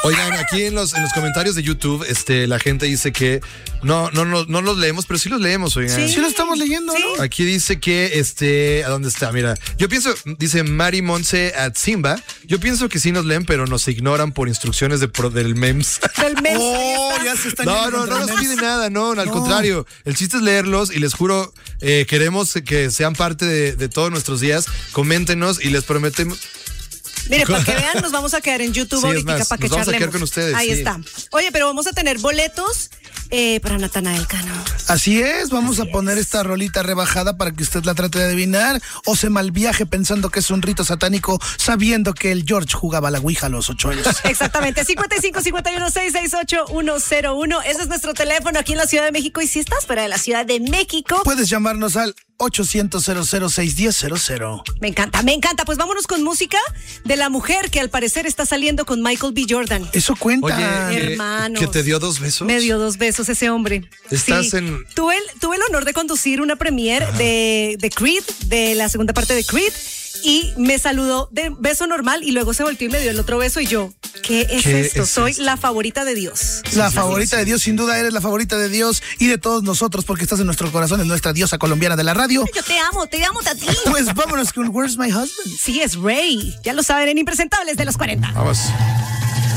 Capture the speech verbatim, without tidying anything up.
Oigan, aquí en los, en los comentarios de YouTube, este, la gente dice que no, no, no, no los leemos, pero sí los leemos, oigan. Sí, Sí lo estamos leyendo, Sí. ¿no? Aquí dice que, este, ¿a dónde está? Mira, yo pienso, dice Mari Monse at Simba, yo pienso que sí nos leen, pero nos ignoran por instrucciones de pro- del memes. Del mes. Oh, ya se están No, yendo no, contra no nos memes. pide nada, no, al No. contrario. El chiste es leerlos y les juro, eh, queremos que sean parte de, de todos nuestros días. Coméntenos y les prometemos. Mire, para que vean, nos vamos a quedar en YouTube Sí, es ahorita más, para que nos vamos a quedar charlemos. con ustedes, Ahí sí. está. Oye, pero vamos a tener boletos eh, para Natanael Cano. Así es, vamos Así a poner es. esta rolita rebajada para que usted la trate de adivinar o se malviaje pensando que es un rito satánico sabiendo que el George jugaba a la Ouija a los ocho años. Exactamente, cincuenta y cinco, cincuenta y uno, seiscientos sesenta y ocho, ciento uno. Ese es nuestro teléfono aquí en la Ciudad de México. Y si estás fuera de la Ciudad de México, Puedes llamarnos al ochocientos, cero cero, seis uno cero, cero cero. me encanta, me encanta. Pues vámonos con música de la mujer que al parecer está saliendo con Michael B. Jordan. Eso cuenta. Oye, eh, Hermanos. que te dio dos besos. Me dio dos besos ese hombre. Estás Sí. en- Tuve el, tuve el honor de conducir una premiere de, de Creed, de la segunda parte de Creed, y me saludó de beso normal y luego se volteó y me dio el otro beso y yo, ¿qué es ¿Qué esto? es Soy esto? la favorita de Dios. La favorita de Dios, sin duda eres la favorita de Dios y de todos nosotros porque estás en nuestro corazón, es nuestra diosa colombiana de la radio. Yo te amo, te amo a ti. Pues vámonos con Where's My Husband. Sí, es Ray. Ya lo saben en Impresentables de los cuarenta. Vamos.